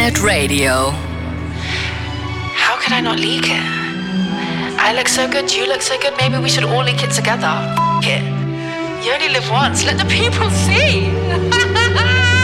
Internet Radio. How could I not leak it? I look so good, you look so good, maybe we should all leak it together. F it. You only live once, let the people see.